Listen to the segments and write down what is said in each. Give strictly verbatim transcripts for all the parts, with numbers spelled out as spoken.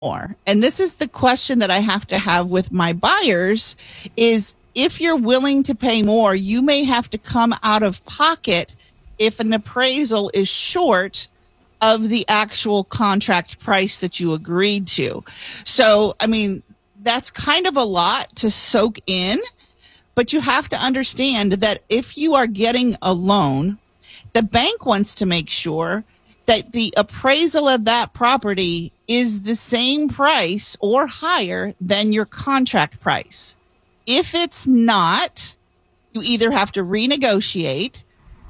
more? And this is the question that I have to have with my buyers is if you're willing to pay more, you may have to come out of pocket if an appraisal is short of the actual contract price that you agreed to. So, I mean, that's kind of a lot to soak in, but you have to understand that if you are getting a loan, the bank wants to make sure that the appraisal of that property is the same price or higher than your contract price. If it's not, you either have to renegotiate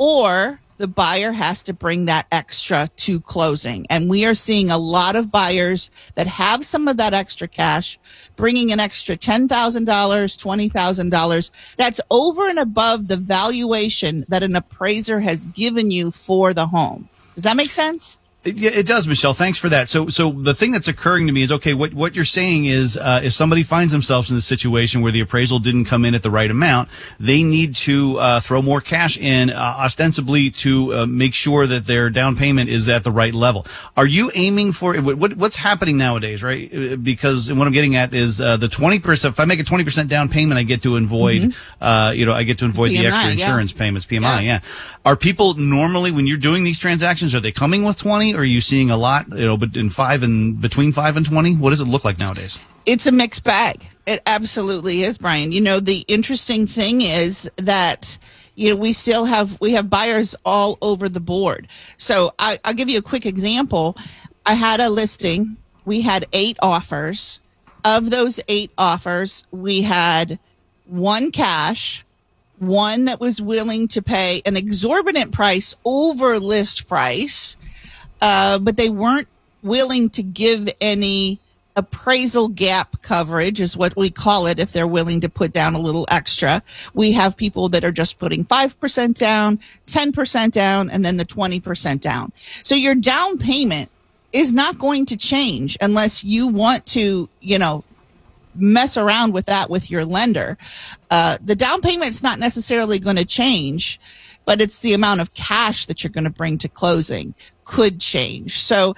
or the buyer has to bring that extra to closing. And we are seeing a lot of buyers that have some of that extra cash, bringing an extra ten thousand dollars, twenty thousand dollars. That's over and above the valuation that an appraiser has given you for the home. Does that make sense? It, it does, Michelle. Thanks for that. So, so the thing that's occurring to me is, okay, what, what you're saying is, uh, if somebody finds themselves in the situation where the appraisal didn't come in at the right amount, they need to, uh, throw more cash in, uh, ostensibly to, uh, make sure that their down payment is at the right level. Are you aiming for, what, what's happening nowadays, right? Because what I'm getting at is, uh, the twenty percent, if I make a twenty percent down payment, I get to avoid, mm-hmm. uh, you know, I get to avoid P M I, the extra insurance yeah. payments, P M I, yeah. yeah. Are people normally, when you're doing these transactions, are they coming with twenty? Or are you seeing a lot, you know, but in five and between five and twenty? What does it look like nowadays? It's a mixed bag. It absolutely is, Brian. You know, the interesting thing is that, you know, we still have, we have buyers all over the board. So I, I'll give you a quick example. I had a listing. We had eight offers. Of those eight offers, we had one cash, one that was willing to pay an exorbitant price over list price, Uh, but they weren't willing to give any appraisal gap coverage, is what we call it, if they're willing to put down a little extra. We have people that are just putting five percent down, ten percent down, and then the twenty percent down. So your down payment is not going to change unless you want to, you know, mess around with that with your lender. Uh, the down payment's not necessarily going to change, but it's the amount of cash that you're going to bring to closing could change. So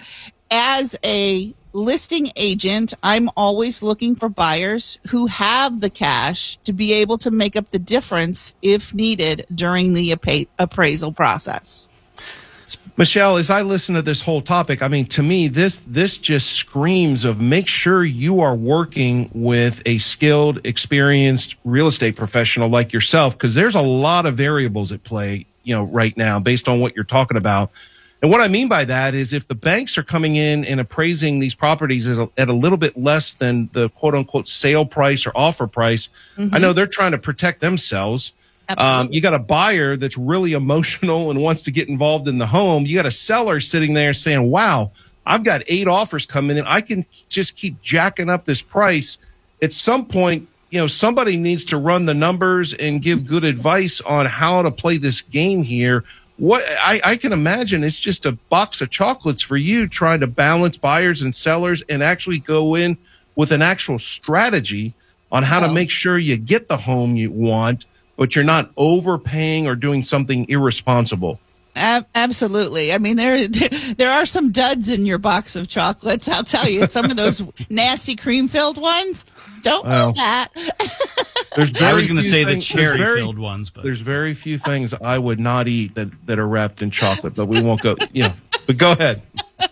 as a listing agent, I'm always looking for buyers who have the cash to be able to make up the difference if needed during the appa- appraisal process. Michelle, as I listen to this whole topic, I mean, to me, this this just screams of make sure you are working with a skilled, experienced real estate professional like yourself, because there's a lot of variables at play, you know, right now based on what you're talking about. And what I mean by that is if the banks are coming in and appraising these properties as a, at a little bit less than the quote unquote sale price or offer price, mm-hmm. I know they're trying to protect themselves. Um, you got a buyer that's really emotional and wants to get involved in the home. You got a seller sitting there saying, wow, I've got eight offers coming in. I can just keep jacking up this price. At some point, you know, somebody needs to run the numbers and give good advice on how to play this game here. What I, I can imagine it's just a box of chocolates for you trying to balance buyers and sellers and actually go in with an actual strategy on how oh. to make sure you get the home you want, but you're not overpaying or doing something irresponsible. Ab- absolutely. I mean, there, there there are some duds in your box of chocolates. I'll tell you, some of those nasty cream-filled ones. Don't well, want that. There's I was going to say things, the cherry-filled ones, but there's very few things I would not eat that, that are wrapped in chocolate. But we won't go. You know, but go ahead.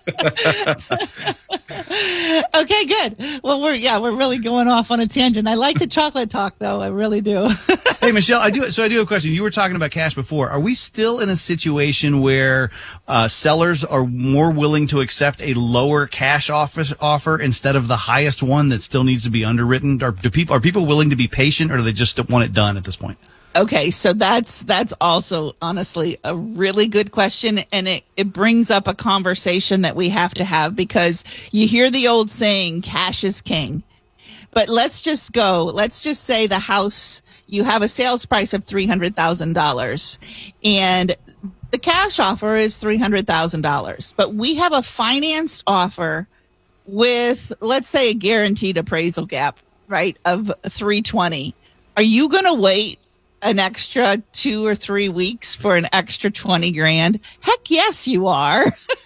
Okay, good. Well, we're yeah, we're really going off on a tangent. I like the chocolate talk, though. I really do. Hey, Michelle, I do. So I do have a question. You were talking about cash before. Are we still in a situation where uh, sellers are more willing to accept a lower cash offer, offer instead of the highest one that still needs to be underwritten? Are do people are people willing to be patient, or do they just want it done at this point? Okay, so that's that's also honestly a really good question, and it, it brings up a conversation that we have to have, because you hear the old saying, cash is king. But let's just go, let's just say the house, you have a sales price of three hundred thousand dollars, and the cash offer is three hundred thousand dollars. But we have a financed offer with, let's say, a guaranteed appraisal gap, right, of three hundred twenty thousand dollars. Are you going to wait an extra two or three weeks for an extra twenty grand? Heck yes, you are.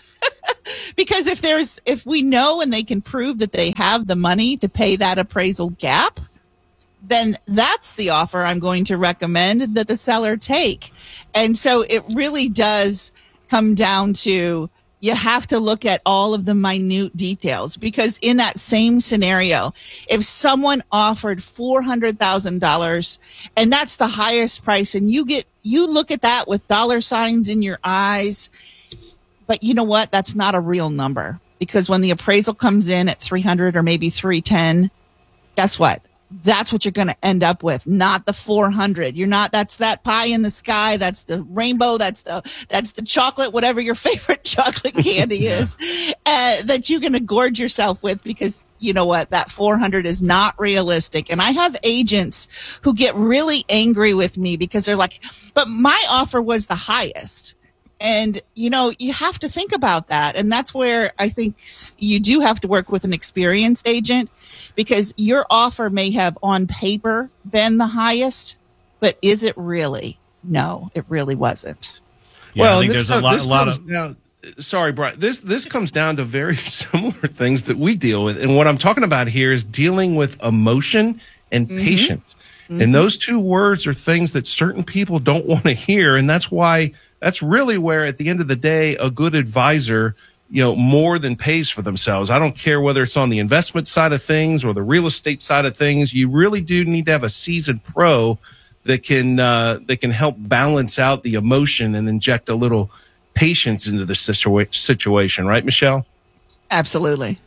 Because if there's, if we know and they can prove that they have the money to pay that appraisal gap, then that's the offer I'm going to recommend that the seller take. And so it really does come down to, you have to look at all of the minute details, because in that same scenario, if someone offered four hundred thousand dollars and that's the highest price, and you get, you look at that with dollar signs in your eyes, but you know what? That's not a real number, because when the appraisal comes in at three hundred or maybe three ten, guess what? That's what you're going to end up with, not the four hundred. You're not, that's that pie in the sky. That's the rainbow. That's the, that's the chocolate, whatever your favorite chocolate candy is, uh, that you're going to gorge yourself with, because you know what? That four hundred is not realistic. And I have agents who get really angry with me because they're like, but my offer was the highest. And, you know, you have to think about that. And that's where I think you do have to work with an experienced agent, because your offer may have on paper been the highest, but is it really? No, it really wasn't. Yeah, well, I think this there's a lot, a lot of. Now, sorry, Brian. This this comes down to very similar things that we deal with, and what I'm talking about here is dealing with emotion and Mm-hmm. patience. Mm-hmm. And those two words are things that certain people don't want to hear, and that's why. That's really where, at the end of the day, a good advisor, you know, more than pays for themselves. I don't care whether it's on the investment side of things or the real estate side of things. You really do need to have a seasoned pro that can uh, that can help balance out the emotion and inject a little patience into the situa- situation. Right, Michelle? Absolutely.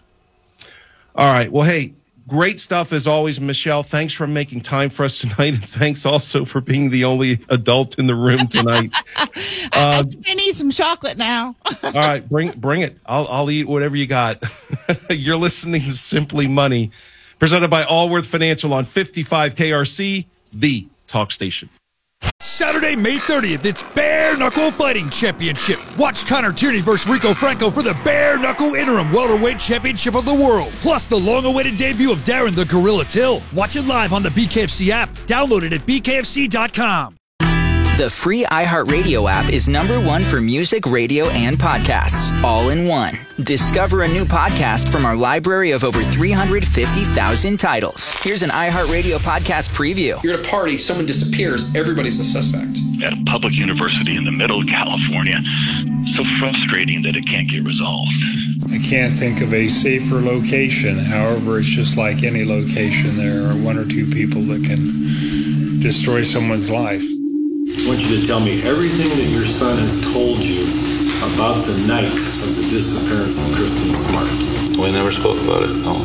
All right. Well, hey, great stuff as always, Michelle. Thanks for making time for us tonight, and thanks also for being the only adult in the room tonight. I, I need some chocolate now. All right, bring bring it. I'll I'll eat whatever you got. You're listening to Simply Money, presented by Allworth Financial on fifty-five K R C, the talk station. Saturday, May thirtieth, it's Bare Knuckle Fighting Championship. Watch Connor Tierney versus Rico Franco for the Bare Knuckle Interim Welterweight Championship of the World. Plus the long-awaited debut of Darren the Gorilla Till. Watch it live on the B K F C app. Download it at B K F C dot com. The free iHeartRadio app is number one for music, radio, and podcasts, all in one. Discover a new podcast from our library of over three hundred fifty thousand titles. Here's an iHeartRadio podcast preview. You're at a party, someone disappears, everybody's a suspect. At a public university in the middle of California. So frustrating that it can't get resolved. I can't think of a safer location. However, it's just like any location. There are one or two people that can destroy someone's life. I want you to tell me everything that your son has told you about the night of the disappearance of Kristen Smart. We never spoke about it, no.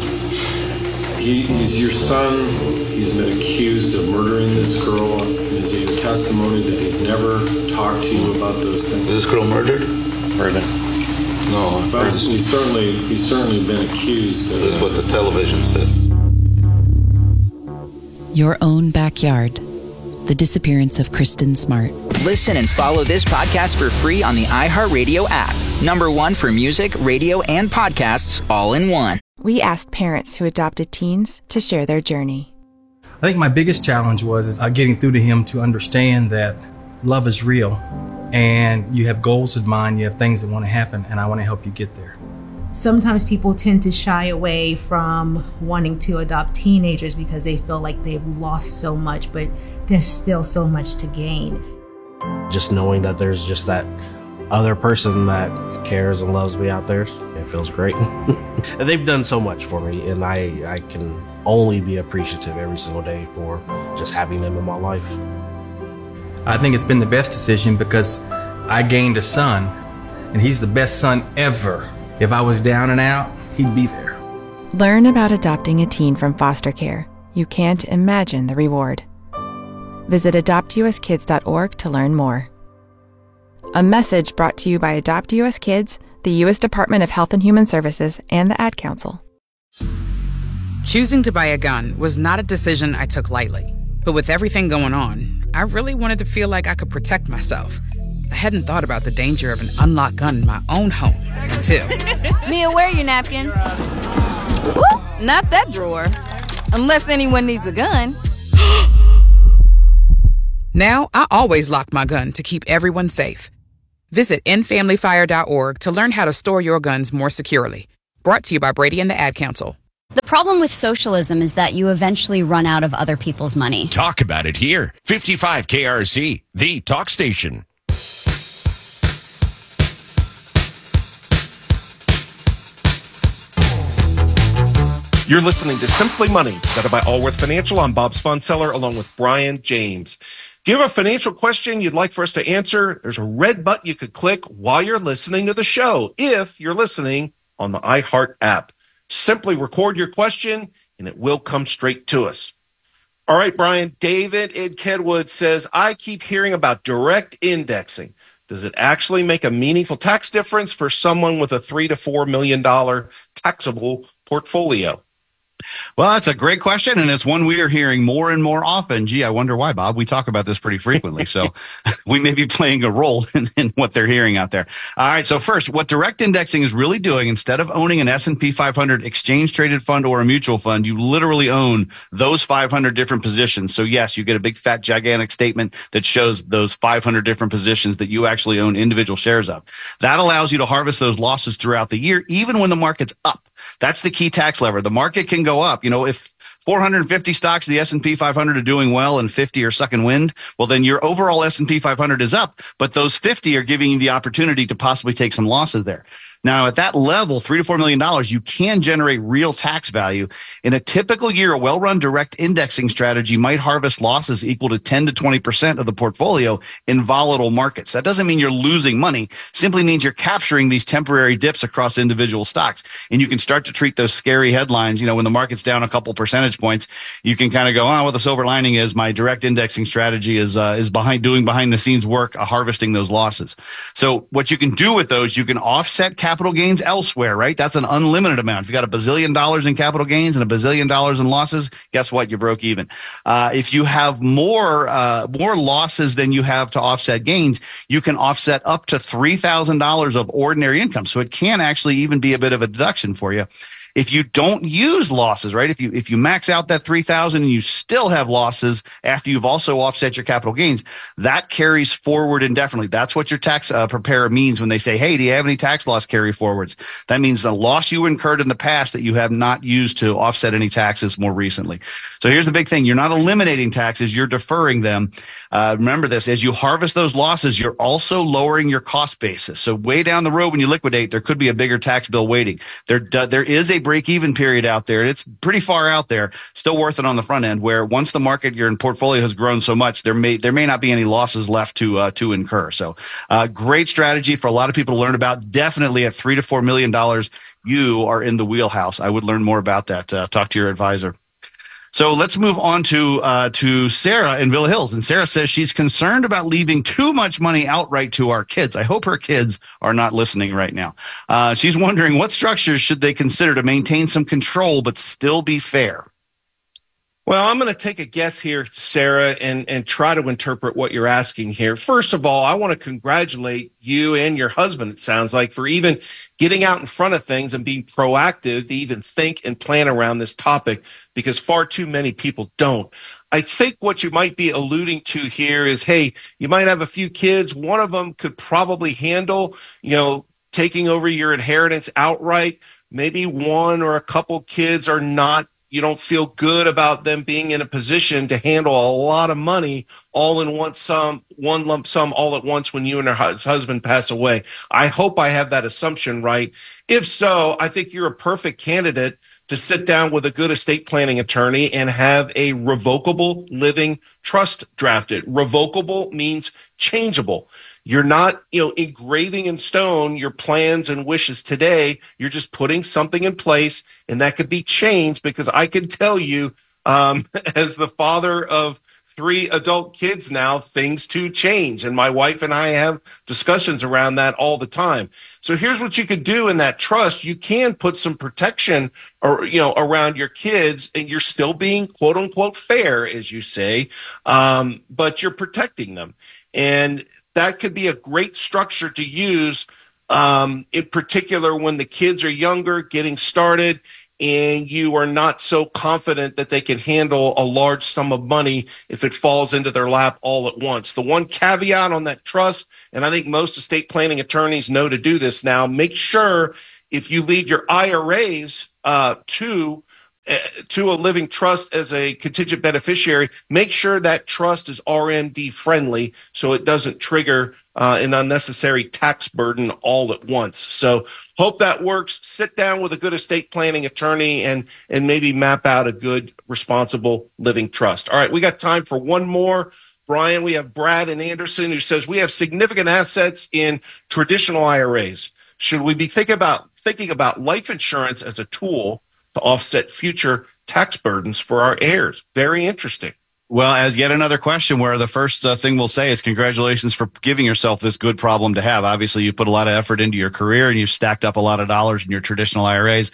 He, he's your son. He's been accused of murdering this girl. And is it your testimony that he's never talked to you about those things? Is this girl murdered? Murdered. No. Well, he's certainly, he's certainly been accused. Of this is what the television says. Your own backyard. The disappearance of Kristen Smart. Listen and follow this podcast for free on the iHeartRadio app. Number one for music, radio, and podcasts, all in one. We asked parents who adopted teens to share their journey. I think my biggest challenge was is, uh, getting through to him to understand that love is real and you have goals in mind, you have things that want to happen, and I want to help you get there. Sometimes people tend to shy away from wanting to adopt teenagers because they feel like they've lost so much, but there's still so much to gain. Just knowing that there's just that other person that cares and loves me out there, it feels great. And they've done so much for me, and I, I can only be appreciative every single day for just having them in my life. I think it's been the best decision because I gained a son, and he's the best son ever. If I was down and out, he'd be there. Learn about adopting a teen from foster care. You can't imagine the reward. Visit adopt U S kids dot org to learn more. A message brought to you by Adopt U S Kids, the U S Department of Health and Human Services, and the Ad Council. Choosing to buy a gun was not a decision I took lightly. But with everything going on, I really wanted to feel like I could protect myself. I hadn't thought about the danger of an unlocked gun in my own home until... Mia, where are your napkins? Ooh, not that drawer. Unless anyone needs a gun. Now, I always lock my gun to keep everyone safe. Visit end family fire dot org to learn how to store your guns more securely. Brought to you by Brady and the Ad Council. The problem with socialism is that you eventually run out of other people's money. Talk about it here. fifty-five K R C, the talk station. You're listening to Simply Money, presented by Allworth Financial. I'm Bob Sponseller, along with Brian James. Do you have a financial question you'd like for us to answer? There's a red button you could click while you're listening to the show, if you're listening on the iHeart app. Simply record your question, and it will come straight to us. All right, Brian, David in Kenwood says, I keep hearing about direct indexing. Does it actually make a meaningful tax difference for someone with a three to four million dollar taxable portfolio? Well, that's a great question, and it's one we are hearing more and more often. Gee, I wonder why, Bob. We talk about this pretty frequently, so we may be playing a role in, in what they're hearing out there. All right, so first, what direct indexing is really doing, instead of owning an S and P five hundred exchange-traded fund or a mutual fund, you literally own those five hundred different positions. So, yes, you get a big, fat, gigantic statement that shows those five hundred different positions that you actually own individual shares of. That allows you to harvest those losses throughout the year, even when the market's up. That's the key tax lever. The market can go up. You know, if four hundred fifty stocks of the S and P five hundred are doing well and fifty are sucking wind, well, then your overall S and P five hundred is up, but those fifty are giving you the opportunity to possibly take some losses there. Now, at that level, three to four million dollars, you can generate real tax value. In a typical year, a well-run direct indexing strategy might harvest losses equal to ten to twenty percent of the portfolio in volatile markets. That doesn't mean you're losing money. Simply means you're capturing these temporary dips across individual stocks. And you can start to treat those scary headlines. You know, when the market's down a couple percentage points, you can kind of go, oh, well, the silver lining is my direct indexing strategy is uh, is behind doing behind the scenes work, uh, harvesting those losses. So what you can do with those, you can offset capital capital gains elsewhere, right? That's an unlimited amount. If you got a bazillion dollars in capital gains and a bazillion dollars in losses, guess what? You broke even. Uh, if you have more, uh, more losses than you have to offset gains, you can offset up to three thousand dollars of ordinary income. So it can actually even be a bit of a deduction for you. If you don't use losses, right? If you if you max out that three thousand and you still have losses after you've also offset your capital gains, that carries forward indefinitely. That's what your tax uh, preparer means when they say, "Hey, do you have any tax loss carry forwards?" That means the loss you incurred in the past that you have not used to offset any taxes more recently. So here's the big thing: you're not eliminating taxes; you're deferring them. Uh, remember this: as you harvest those losses, you're also lowering your cost basis. So way down the road when you liquidate, there could be a bigger tax bill waiting. There there is a break-even period out there. It's pretty far out there, still worth it on the front end, where once the market, your portfolio has grown so much, there may there may not be any losses left to uh, to incur. So uh, great strategy for a lot of people to learn about. Definitely at three to four million dollars, you are in the wheelhouse. I would learn more about that. Uh, talk to your advisor. So let's move on to uh, to Sarah in Villa Hills. And Sarah says she's concerned about leaving too much money outright to our kids. I hope her kids are not listening right now. Uh, she's wondering what structures should they consider to maintain some control but still be fair? Well, I'm going to take a guess here, Sarah, and, and try to interpret what you're asking here. First of all, I want to congratulate you and your husband, it sounds like, for even getting out in front of things and being proactive to even think and plan around this topic, because far too many people don't. I think what you might be alluding to here is, hey, you might have a few kids. One of them could probably handle, you know, taking over your inheritance outright. Maybe one or a couple kids are not. You don't feel good about them being in a position to handle a lot of money all in one sum, one lump sum all at once when you and her husband pass away. I hope I have that assumption right. If so, I think you're a perfect candidate to sit down with a good estate planning attorney and have a revocable living trust drafted. Revocable means changeable. You're not, you know, engraving in stone your plans and wishes today. You're just putting something in place, and that could be changed, because I can tell you, um, as the father of three adult kids now, things to change. And my wife and I have discussions around that all the time. So here's what you could do in that trust. You can put some protection or, you know, around your kids, and you're still being quote unquote fair, as you say, um, but you're protecting them. And that could be a great structure to use, um, in particular when the kids are younger, getting started, and you are not so confident that they can handle a large sum of money if it falls into their lap all at once. The one caveat on that trust, and I think most estate planning attorneys know to do this now, make sure if you leave your I R As uh, to uh, to a living trust as a contingent beneficiary, make sure that trust is R M D friendly so it doesn't trigger uh, an unnecessary tax burden all at once. So hope that works. Sit down with a good estate planning attorney and and maybe map out a good, responsible living trust. All right, we got time for one more. Brian, we have Brad and Anderson who says we have significant assets in traditional I R As. Should we be thinking about thinking about life insurance as a tool to offset future tax burdens for our heirs? Very interesting. Well, as yet another question where the first uh, thing we'll say is congratulations for giving yourself this good problem to have. Obviously, you put a lot of effort into your career and you've stacked up a lot of dollars in your traditional I R As.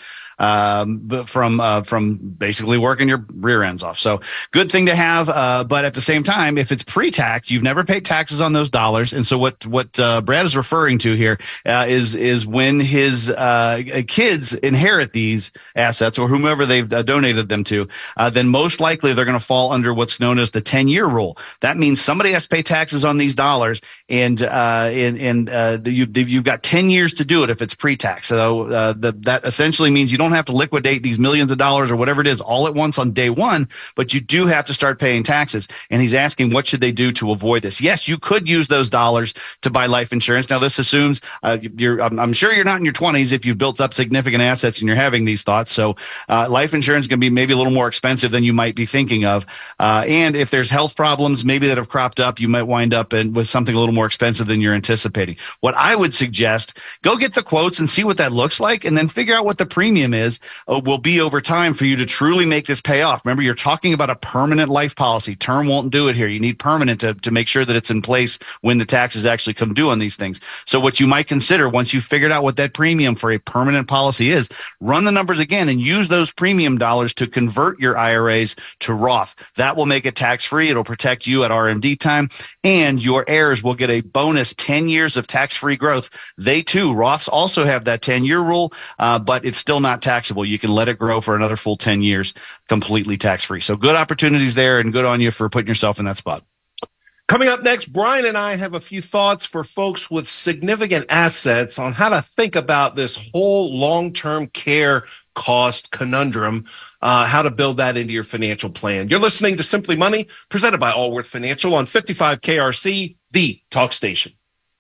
Um, from, uh, from basically working your rear ends off. So good thing to have. Uh, but at the same time, if it's pre-tax, you've never paid taxes on those dollars. And so what, what, uh, Brad is referring to here, uh, is, is when his, uh, kids inherit these assets or whomever they've uh, donated them to, uh, then most likely they're going to fall under what's known as the ten year rule. That means somebody has to pay taxes on these dollars and, uh, and, and, uh, you, you've got ten years to do it if it's pre-tax. So, uh, the, that essentially means you don't have to liquidate these millions of dollars or whatever it is all at once on day one, but you do have to start paying taxes. And he's asking, what should they do to avoid this? Yes, you could use those dollars to buy life insurance. Now, this assumes uh, you're, I'm, I'm sure you're not in your twenties if you've built up significant assets and you're having these thoughts. So uh, life insurance is going to be maybe a little more expensive than you might be thinking of. Uh, and if there's health problems maybe that have cropped up, you might wind up in, with something a little more expensive than you're anticipating. What I would suggest, go get the quotes and see what that looks like and then figure out what the premium is. Uh, will be over time for you to truly make this pay off. Remember, you're talking about a permanent life policy. Term won't do it here. You need permanent to, to make sure that it's in place when the taxes actually come due on these things. So what you might consider once you've figured out what that premium for a permanent policy is, run the numbers again and use those premium dollars to convert your I R As to Roth. That will make it tax-free. It'll protect you at R M D time, and your heirs will get a bonus ten years of tax-free growth. They too, Roths also have that ten year rule, uh, but it's still not taxable. You can let it grow for another full ten years completely tax-free. So good opportunities there, and good on you for putting yourself in that spot. Coming up next, Brian and I have a few thoughts for folks with significant assets on how to think about this whole long-term care cost conundrum, uh, how to build that into your financial plan. You're listening to Simply Money, presented by Allworth Financial on fifty-five K R C, the talk station.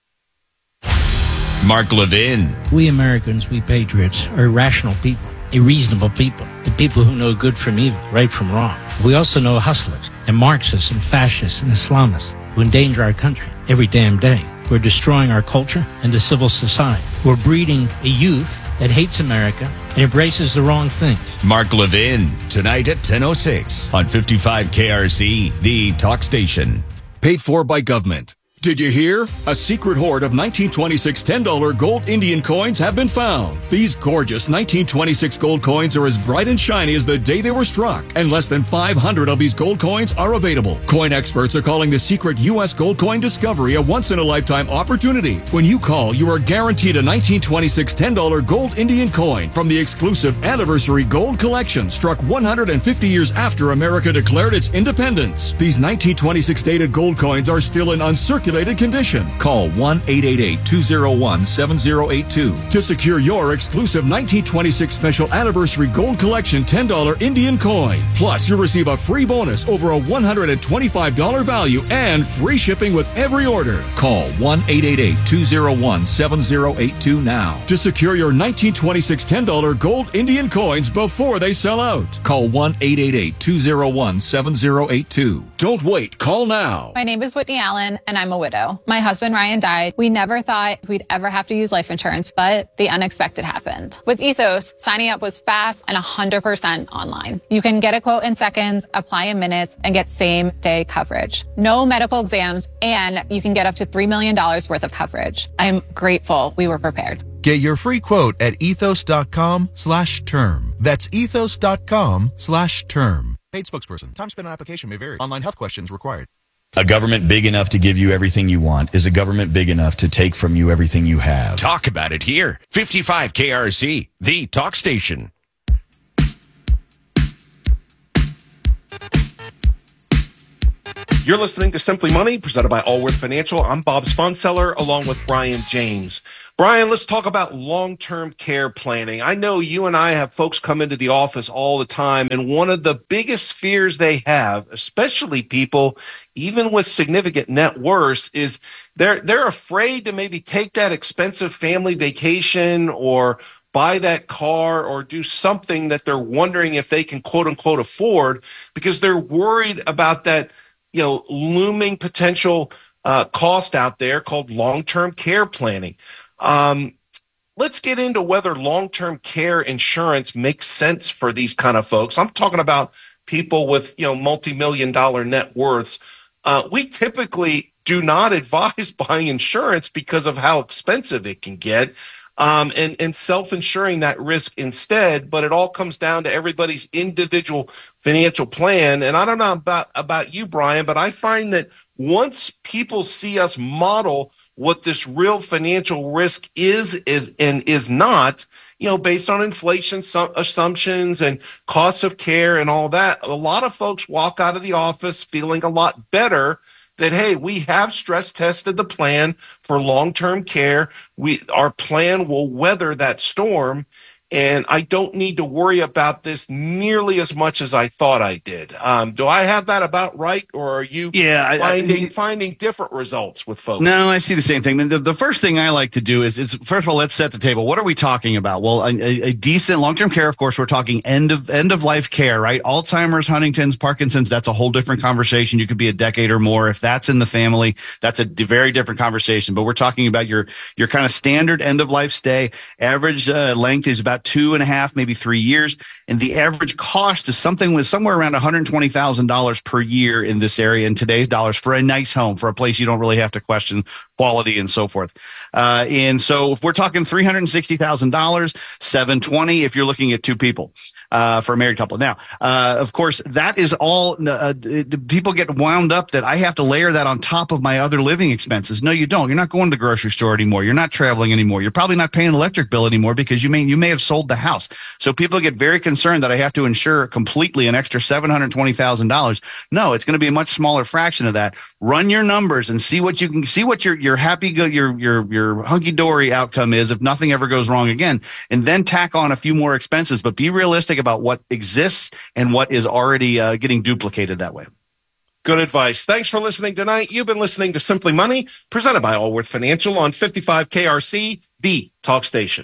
Mark Levin. We Americans, we patriots, are irrational people, a reasonable people, the people who know good from evil, right from wrong. We also know hustlers and Marxists and fascists and Islamists who endanger our country every damn day. We're destroying our culture and the civil society. We're breeding a youth that hates America and embraces the wrong things. Mark Levin, tonight at ten oh six on fifty-five K R C, the talk station. Paid for by government. Did you hear? A secret hoard of nineteen twenty-six ten dollar gold Indian coins have been found. These gorgeous nineteen twenty-six gold coins are as bright and shiny as the day they were struck, and less than five hundred of these gold coins are available. Coin experts are calling the secret U S gold coin discovery a once-in-a-lifetime opportunity. When you call, you are guaranteed a nineteen twenty-six ten dollar gold Indian coin from the exclusive Anniversary Gold Collection, struck one hundred fifty years after America declared its independence. These nineteen twenty-six dated gold coins are still in uncirculated condition. Call one eight eight eight, two oh one, seven oh eight two to secure your exclusive nineteen twenty-six Special Anniversary Gold Collection ten dollar Indian coin. Plus, you'll receive a free bonus over a one hundred twenty-five dollars value and free shipping with every order. Call one eight eight eight, two oh one, seven oh eight two now to secure your nineteen twenty-six ten dollar gold Indian coins before they sell out. Call one eight eight eight, two oh one, seven oh eight two. Don't wait. Call now. My name is Whitney Allen, and I'm a widow. My husband, Ryan, died. We never thought we'd ever have to use life insurance, but the unexpected happened. With Ethos, signing up was fast and one hundred percent online. You can get a quote in seconds, apply in minutes, and get same-day coverage. No medical exams, and you can get up to three million dollars worth of coverage. I'm grateful we were prepared. Get your free quote at ethos.com slash term. That's ethos.com slash term. Paid spokesperson. Time spent on application may vary. Online health questions required. A government big enough to give you everything you want is a government big enough to take from you everything you have. Talk about it here. fifty-five K R C, the talk station. You're listening to Simply Money, presented by Allworth Financial. I'm Bob Sponseller, along with Brian James. Brian, let's talk about long-term care planning. I know you and I have folks come into the office all the time, and one of the biggest fears they have, especially people even with significant net worth, is they're they're afraid to maybe take that expensive family vacation or buy that car or do something that they're wondering if they can quote unquote afford, because they're worried about that, you know, looming potential uh, cost out there called long-term care planning. Um, let's get into whether long-term care insurance makes sense for these kind of folks. I'm talking about people with, you know, multi-million dollar net worths. Uh, we typically do not advise buying insurance because of how expensive it can get. Um, and, and self-insuring that risk instead, but it all comes down to everybody's individual financial plan. And I don't know about, about you, Brian, but I find that once people see us model what this real financial risk is, is and is not, you know, based on inflation su- assumptions and costs of care and all that, a lot of folks walk out of the office feeling a lot better that, hey, we have stress tested the plan for long-term care. We, our plan will weather that storm, and I don't need to worry about this nearly as much as I thought I did. Um, do I have that about right, or are you yeah, finding I, I, finding different results with folks? No, I see the same thing. The, the first thing I like to do is, is, first of all, let's set the table. What are we talking about? Well, a, a decent long-term care, of course, we're talking end of end of life care, right? Alzheimer's, Huntington's, Parkinson's, that's a whole different conversation. You could be a decade or more. If that's in the family, that's a d- very different conversation. But we're talking about your your kind of standard end of life stay. Average uh, length is about two and a half, maybe three years. And the average cost is something with somewhere around one hundred twenty thousand dollars per year in this area in today's dollars for a nice home, for a place you don't really have to question quality and so forth. Uh, and so if we're talking three hundred sixty thousand dollars, seven hundred twenty if you're looking at two people, uh, for a married couple. Now, uh, of course, that is all, uh, people get wound up that I have to layer that on top of my other living expenses. No, you don't. You're not going to the grocery store anymore. You're not traveling anymore. You're probably not paying an electric bill anymore because you may, you may have sold the house. So people get very concerned that I have to insure completely an extra seven hundred twenty thousand dollars. No, it's going to be a much smaller fraction of that. Run your numbers and see what you can see, what your, your happy, go, your, your, your hunky dory outcome is if nothing ever goes wrong again, and then tack on a few more expenses, but be realistic about what exists and what is already uh, getting duplicated that way. Good advice. Thanks for listening tonight. You've been listening to Simply Money, presented by Allworth Financial on fifty-five K R C, the talk station.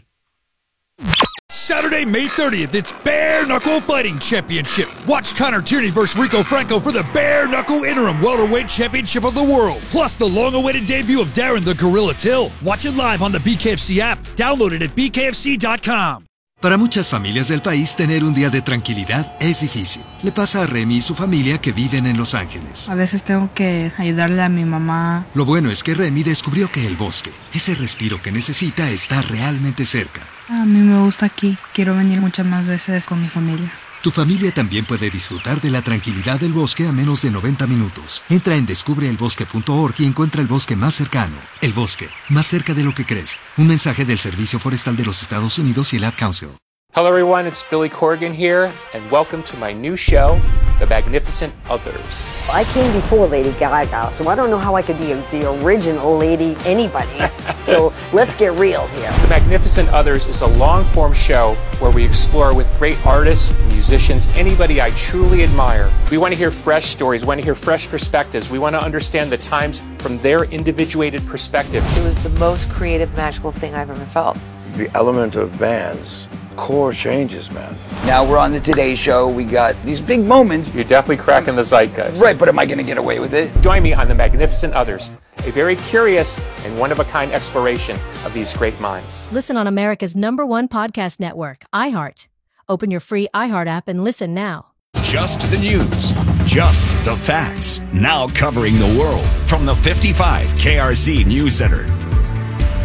Saturday, May thirtieth, it's Bare Knuckle Fighting Championship. Watch Connor Tierney versus Rico Franco for the Bare Knuckle Interim Welterweight Championship of the World. Plus the long-awaited debut of Darren the Gorilla Till. Watch it live on the B K F C app. Download it at B K F C dot com. Para muchas familias del país, tener un día de tranquilidad es difícil. Le pasa a Remy y su familia que viven en Los Ángeles. A veces tengo que ayudarle a mi mamá. Lo bueno es que Remy descubrió que el bosque, ese respiro que necesita, está realmente cerca. A mí me gusta aquí. Quiero venir muchas más veces con mi familia. Tu familia también puede disfrutar de la tranquilidad del bosque a menos de noventa minutos. Entra en descubre el bosque punto org y encuentra el bosque más cercano. El bosque, más cerca de lo que crees. Un mensaje del Servicio Forestal de los Estados Unidos y el Ad Council. Hello everyone, it's Billy Corgan here, and welcome to my new show, The Magnificent Others. I came before Lady Gaga, so I don't know how I could be a, the original Lady anybody. So let's get real here. The Magnificent Others is a long-form show where we explore with great artists, musicians, anybody I truly admire. We want to hear fresh stories, we want to hear fresh perspectives. We want to understand the times from their individuated perspective. It was the most creative, magical thing I've ever felt. The element of bands. Core changes, man. Now we're on the Today Show. We got these big moments. You're definitely cracking the zeitgeist. Right, but am I going to get away with it? Join me on The Magnificent Others, a very curious and one-of-a-kind exploration of these great minds. Listen on America's number one podcast network, iHeart. Open your free iHeart app and listen now. Just the news. Just the facts. Now covering the world from the fifty-five K R C News Center.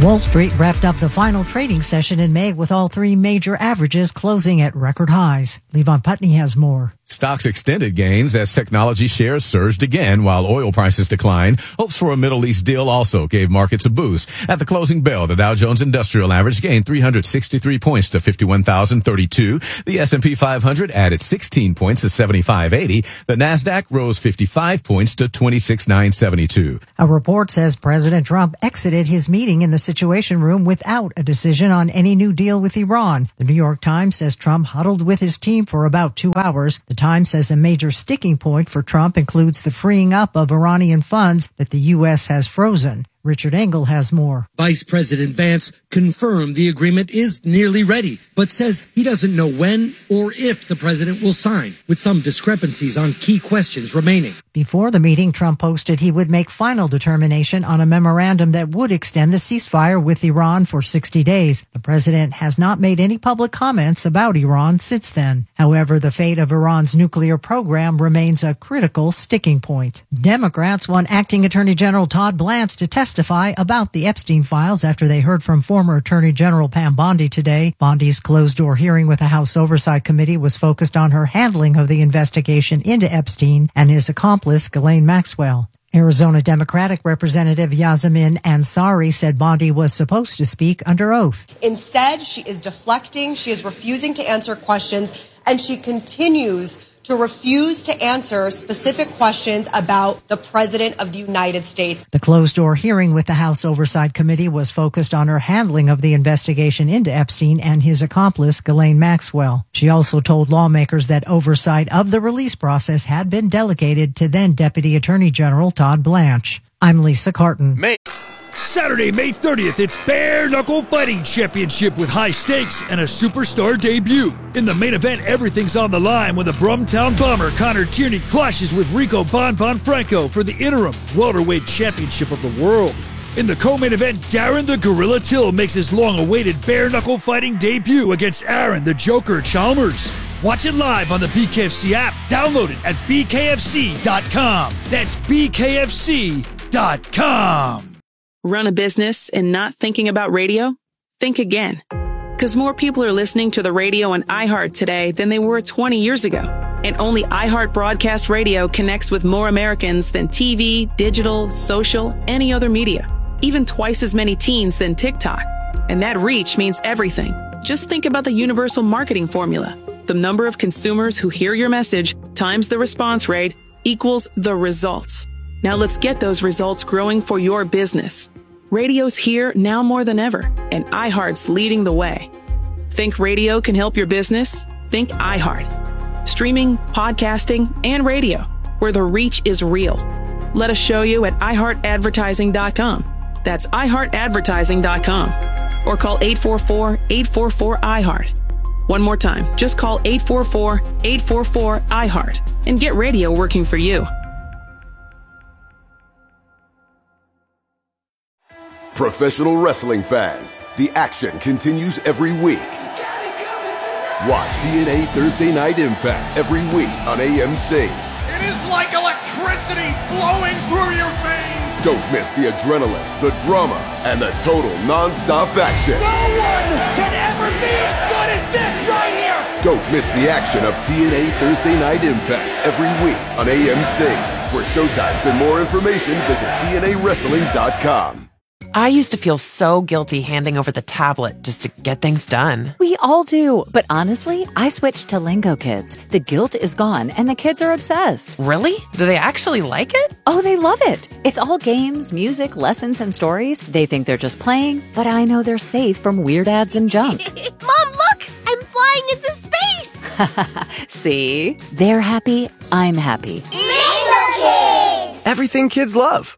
Wall Street wrapped up the final trading session in May with all three major averages closing at record highs. Levon Putney has more. Stocks extended gains as technology shares surged again while oil prices declined. Hopes for a Middle East deal also gave markets a boost. At the closing bell, the Dow Jones Industrial Average gained three hundred sixty-three points to fifty-one thousand thirty-two. The S and P five hundred added sixteen points to seventy-five eighty. The Nasdaq rose fifty-five points to twenty-six nine seventy-two. A report says President Trump exited his meeting in the Situation Room without a decision on any new deal with Iran. The New York Times says Trump huddled with his team for about two hours. The Times says a major sticking point for Trump includes the freeing up of Iranian funds that the U S has frozen. Richard Engel has more. Vice President Vance confirmed the agreement is nearly ready, but says he doesn't know when or if the president will sign, with some discrepancies on key questions remaining. Before the meeting, Trump posted he would make final determination on a memorandum that would extend the ceasefire with Iran for sixty days. The president has not made any public comments about Iran since then. However, the fate of Iran's nuclear program remains a critical sticking point. Democrats want Acting Attorney General Todd Blanche to testify about the Epstein files after they heard from former Attorney General Pam Bondi today. Bondi's closed-door hearing with the House Oversight Committee was focused on her handling of the investigation into Epstein and his accomplice, Ghislaine Maxwell. Arizona Democratic Representative Yasemin Ansari said Bondi was supposed to speak under oath. Instead, she is deflecting, she is refusing to answer questions, and she continues to refuse to answer specific questions about the President of the United States. The closed-door hearing with the House Oversight Committee was focused on her handling of the investigation into Epstein and his accomplice, Ghislaine Maxwell. She also told lawmakers that oversight of the release process had been delegated to then Deputy Attorney General Todd Blanche. I'm Lisa Carton. May- Saturday, May thirtieth, it's Bare Knuckle Fighting Championship with high stakes and a superstar debut. In the main event, everything's on the line when the Brumtown Bomber Connor Tierney clashes with Rico Bon Bon Franco for the interim welterweight championship of the world. In the co-main event, Darren the Gorilla Till makes his long-awaited bare knuckle fighting debut against Aaron the Joker Chalmers. Watch it live on the B K F C app. Download it at B K F C dot com. That's B K F C dot com. Run a business and not thinking about radio? Think again. Because more people are listening to the radio on iHeart today than they were twenty years ago. And only iHeart Broadcast Radio connects with more Americans than T V, digital, social, any other media. Even twice as many teens than TikTok. And that reach means everything. Just think about the universal marketing formula. The number of consumers who hear your message times the response rate equals the results. Now let's get those results growing for your business. Radio's here now more than ever, and iHeart's leading the way. Think radio can help your business? Think iHeart. Streaming, podcasting, and radio, where the reach is real. Let us show you at i heart advertising dot com. That's i heart advertising dot com. Or call eight four four, eight four four, I heart. One more time, just call eight four four, eight four four, I heart and get radio working for you. Professional wrestling fans, the action continues every week. Watch T N A Thursday Night Impact every week on A M C. It is like electricity flowing through your veins. Don't miss the adrenaline, the drama, and the total non-stop action. No one can ever be as good as this right here. Don't miss the action of T N A Thursday Night Impact every week on A M C. For showtimes and more information, visit T N A wrestling dot com. I used to feel so guilty handing over the tablet just to get things done. We all do, but honestly, I switched to Lingo Kids. The guilt is gone, and the kids are obsessed. Really? Do they actually like it? Oh, they love it. It's all games, music, lessons, and stories. They think they're just playing, but I know they're safe from weird ads and junk. Mom, look! I'm flying into space! See? They're happy, I'm happy. Lingo Kids! Everything kids love.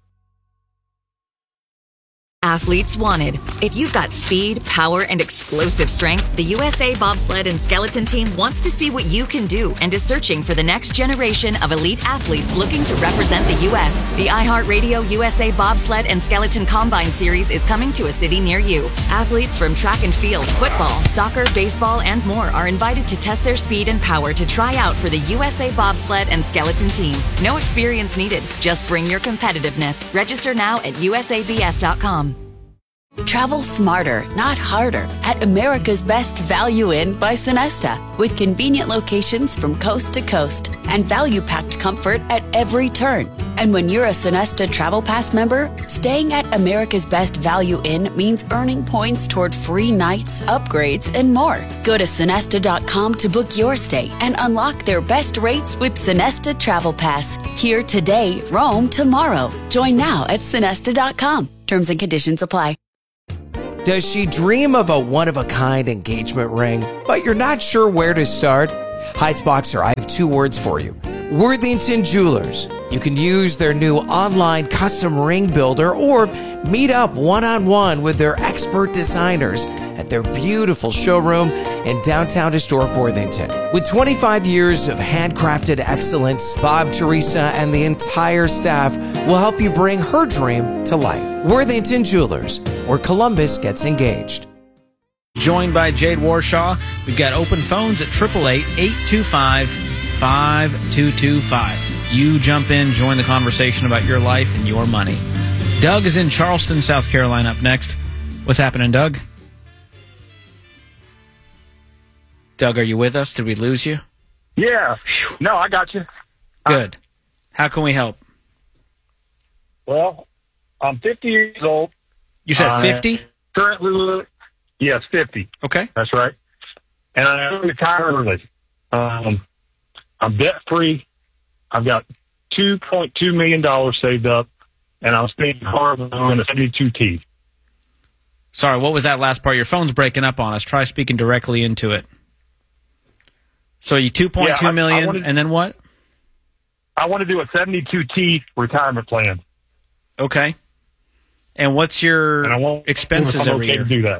Athletes wanted. If you've got speed, power, and explosive strength, the U S A Bobsled and Skeleton Team wants to see what you can do and is searching for the next generation of elite athletes looking to represent the U S The iHeartRadio U S A Bobsled and Skeleton Combine Series is coming to a city near you. Athletes from track and field, football, soccer, baseball, and more are invited to test their speed and power to try out for the U S A Bobsled and Skeleton Team. No experience needed. Just bring your competitiveness. Register now at U S A B S dot com. Travel smarter, not harder, at America's Best Value Inn by Sonesta, with convenient locations from coast to coast and value-packed comfort at every turn. And when you're a Sonesta Travel Pass member, staying at America's Best Value Inn means earning points toward free nights, upgrades, and more. Go to Sonesta dot com to book your stay and unlock their best rates with Sonesta Travel Pass. Here today, roam tomorrow. Join now at Sonesta dot com. Terms and conditions apply. Does she dream of a one-of-a-kind engagement ring, but you're not sure where to start? Heights Boxer, I have two words for you. Worthington Jewelers. You can use their new online custom ring builder or meet up one-on-one with their expert designers at their beautiful showroom in downtown historic Worthington. With twenty-five years of handcrafted excellence, Bob, Teresa, and the entire staff will help you bring her dream to life. Worthington Jewelers, where Columbus gets engaged. Joined by Jade Warshaw, we've got open phones at eight eight eight, eight two five, five two two five. You jump in, join the conversation about your life and your money. Doug is in Charleston, South Carolina up next. What's happening, Doug? Doug, are you with us? Did we lose you? Yeah. No, I got you. Good. How can we help? Well, I'm fifty years old. You said fifty? Uh, currently, yes, fifty. Okay. That's right. And I'm retired early. Um, I'm debt-free. I've got two point two million dollars saved up, and I'm staying hard on a seventy-two T. Sorry, what was that last part? Your phone's breaking up on us. Try speaking directly into it. So you two point two yeah, million, I, I wanted, and then what? I want to do a seventy-two T retirement plan. Okay. And what's your and I won't, expenses I'm every okay year? To do that.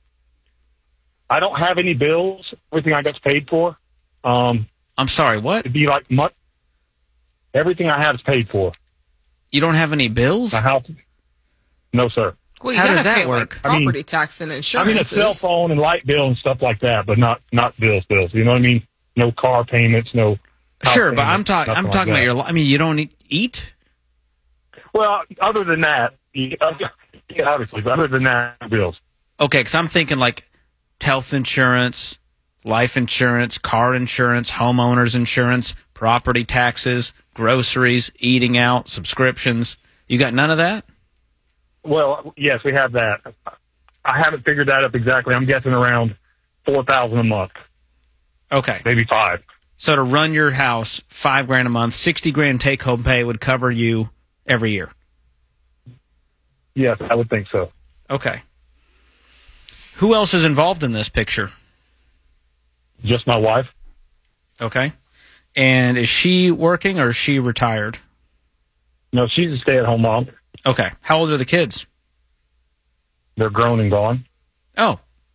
I don't have any bills. Everything I got's paid for. Um, I'm sorry, what? It'd be like much. Everything I have is paid for. You don't have any bills? My house? No, sir. Well, you How gotta does that pay, work? Like, property I mean, tax and insurance. I mean, a cell phone and light bill and stuff like that, but not not bills, bills. You know what I mean? No car payments, no. Sure, but I'm talking. I'm like talking that. about your. I mean, you don't eat. eat? Well, other than that, yeah, obviously, but other than that, bills. Okay, because I'm thinking like health insurance, life insurance, car insurance, homeowners insurance, property taxes, groceries, eating out, subscriptions. You got none of that? Well, yes, we have that. I haven't figured that up exactly. I'm guessing around four thousand a month. Okay, maybe five. So to run your house, five grand a month, sixty grand take home pay would cover you every year. Yes, I would think so. Okay. Who else is involved in this picture? Just my wife. Okay. And is she working or is she retired? No, she's a stay-at-home mom. Okay. How old are the kids? They're grown and gone. Oh.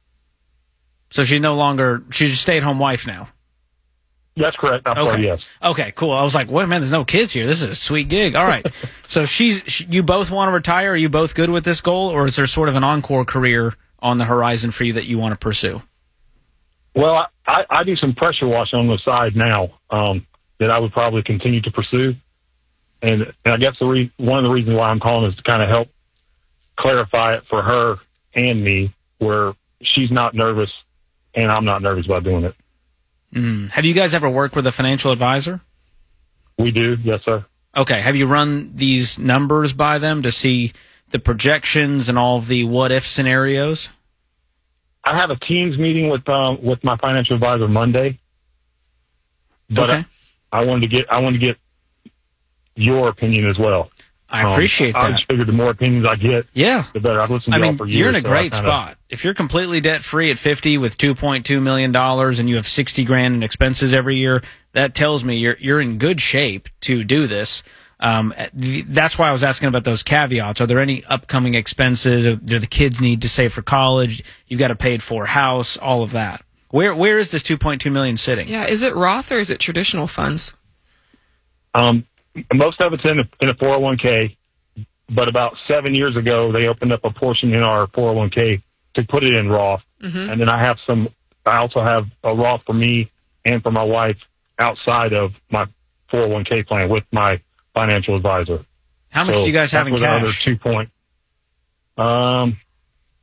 So she's no longer, she's a stay-at-home wife now. That's correct. I'm okay. sorry, yes. Okay, cool. I was like, wait a minute, there's no kids here. This is a sweet gig. All right. So she's, she, you both want to retire? Are you both good with this goal? Or is there sort of an encore career on the horizon for you that you want to pursue? Well, I, I do some pressure washing on the side now um, that I would probably continue to pursue. And, and I guess the re- one of the reasons why I'm calling is to kind of help clarify it for her and me, where she's not nervous and I'm not nervous about doing it. Mm. Have you guys ever worked with a financial advisor? We do, yes, sir. Okay. Have you run these numbers by them to see the projections and all of the what-if scenarios? I have a Teams meeting with um, with my financial advisor Monday. But okay. I, I wanted to get I wanted to get your opinion as well. I appreciate um, that. I just figured the more opinions I get, yeah, the better. I've listened to I y'all mean, for years. you're in a so great kinda, spot. If you're completely debt-free at fifty with two point two million dollars and you have sixty grand in expenses every year, that tells me you're you're in good shape to do this. Um, the, that's why I was asking about those caveats. Are there any upcoming expenses? Or do the kids need to save for college? You've got a paid-for house, all of that. Where Where is this two point two million dollars sitting? Yeah, is it Roth or is it traditional funds? Um, most of it's in a, in a four oh one k. But about seven years ago, they opened up a portion in our four oh one k to put it in Roth. Mm-hmm. And then I have some, I also have a Roth for me and for my wife outside of my four oh one k plan with my financial advisor. How much so do you guys have in cash? Another two point. Um,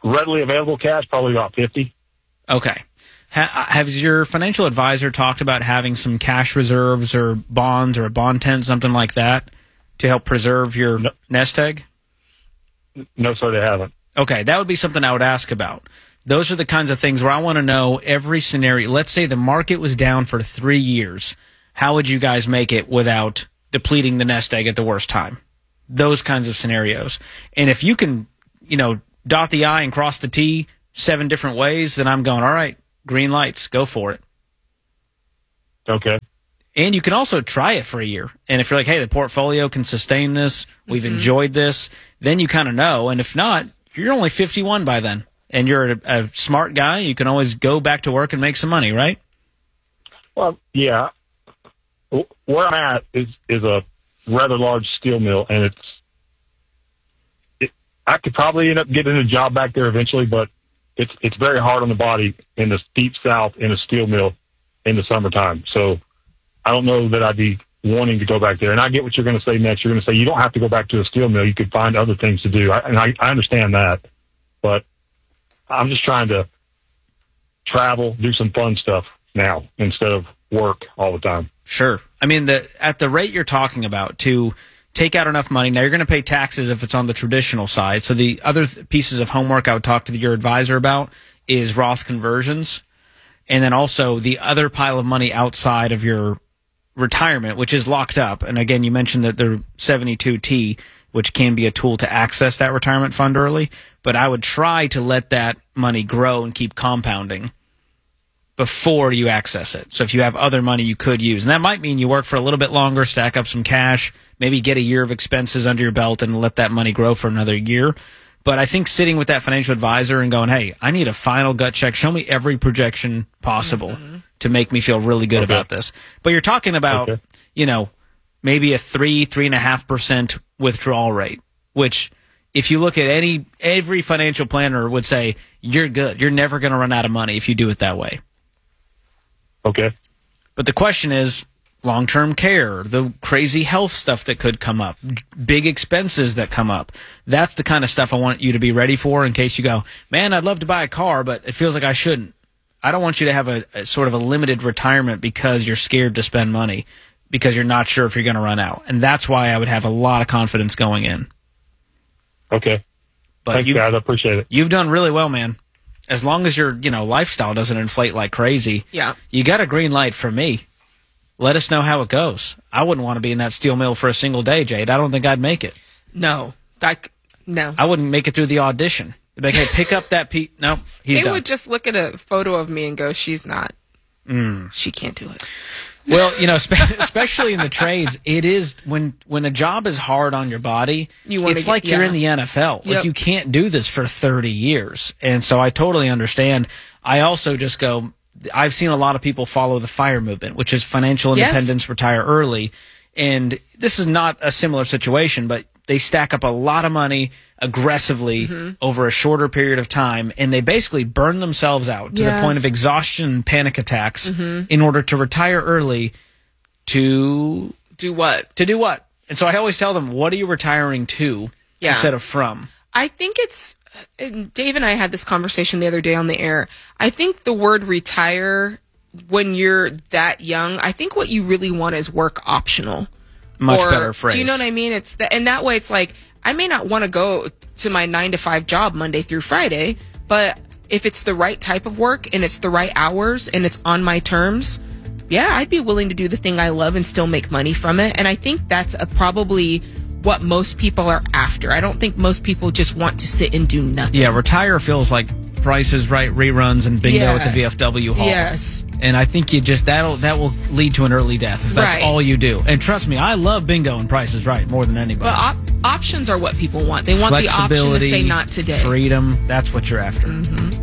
readily available cash, probably about fifty. Okay. Ha- has your financial advisor talked about having some cash reserves or bonds or a bond tent, something like that, to help preserve your no. nest egg? No, sir, they haven't. Okay, that would be something I would ask about. Those are the kinds of things where I want to know every scenario. Let's say the market was down for three years. How would you guys make it without depleting the nest egg at the worst time? Those kinds of scenarios. And if you can, you know, dot the I and cross the T seven different ways, then I'm going, all right, green lights, go for it. Okay. And you can also try it for a year. And if you're like, hey, the portfolio can sustain this, we've mm-hmm. enjoyed this, then you kind of know. And if not, you're only fifty-one by then. And you're a, a smart guy, you can always go back to work and make some money, right? Well, yeah. Where I'm at is, is a rather large steel mill, and it's it, I could probably end up getting a job back there eventually, but it's it's very hard on the body in the deep south in a steel mill in the summertime. So I don't know that I'd be wanting to go back there. And I get what you're going to say next. You're going to say you don't have to go back to a steel mill. You could find other things to do. I, and I, I understand that, but I'm just trying to travel, do some fun stuff now instead of work all the time. Sure. I mean, the at the rate you're talking about, to take out enough money, now you're going to pay taxes if it's on the traditional side. So the other th- pieces of homework I would talk to your advisor about is Roth conversions. And then also the other pile of money outside of your retirement, which is locked up. And again, you mentioned that the seventy-two T, which can be a tool to access that retirement fund early. But I would try to let that money grow and keep compounding before you access it. So if you have other money you could use, and that might mean you work for a little bit longer, stack up some cash, maybe get a year of expenses under your belt and let that money grow for another year. But I think sitting with that financial advisor and going, hey, I need a final gut check. Show me every projection possible mm-hmm. to make me feel really good okay. about this. But you're talking about, okay. you know, maybe a three, three and a half percent withdrawal rate, which if you look at any, every financial planner would say, you're good. You're never going to run out of money if you do it that way. Okay. But the question is long-term care, the crazy health stuff that could come up, big expenses that come up. That's the kind of stuff I want you to be ready for in case you go, man, I'd love to buy a car, but it feels like I shouldn't. I don't want you to have a, a sort of a limited retirement because you're scared to spend money because you're not sure if you're going to run out. And that's why I would have a lot of confidence going in. Okay. But Thanks, you, guys. I appreciate it. You've done really well, man. As long as your, you know, lifestyle doesn't inflate like crazy, yeah. you got a green light from me. Let us know how it goes. I wouldn't want to be in that steel mill for a single day, Jade. I don't think I'd make it. No. Like, no. I wouldn't make it through the audition. They'd be like, hey, pick up that Pete. No, he's They done. would just look at a photo of me and go, she's not. Mm. She can't do it. Well, you know, spe- especially in the trades, it is when when a job is hard on your body, you it's get, like yeah. you're in the N F L. Yep. Like you can't do this for thirty years. And so I totally understand. I also just go, I've seen a lot of people follow the FIRE movement, which is financial independence, yes. retire early. And this is not a similar situation, but they stack up a lot of money aggressively mm-hmm. over a shorter period of time, and they basically burn themselves out to yeah. the point of exhaustion and panic attacks mm-hmm. in order to retire early to do what? To do what? And so I always tell them, what are you retiring to yeah. instead of from? I think it's, and Dave and I had this conversation the other day on the air. I think the word retire, when you're that young, I think what you really want is work optional. Much or, better phrase. Do you know what I mean? It's the, and that way it's like, I may not want to go to my nine to five job Monday through Friday, but if it's the right type of work and it's the right hours and it's on my terms, yeah, I'd be willing to do the thing I love and still make money from it. And I think that's a, probably what most people are after. I don't think most people just want to sit and do nothing. Yeah, retire feels like Price is Right reruns and bingo yeah. at the V F W hall. Yes. And I think you just that'll that will lead to an early death if that's right. all you do. And trust me, I love bingo and Price is Right more than anybody. Well, op- options are what people want. They want the option to say not today. Freedom, that's what you're after. Mm-hmm.